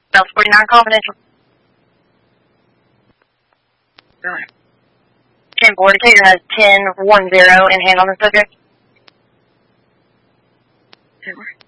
Bells 49 confidential. 10-4, Decatur has 10-10 in hand on the subject. 10-4.